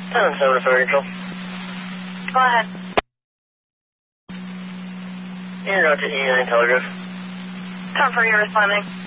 7 for Rachel. Go ahead. You're out to E9 Telegraph. 10 for you responding.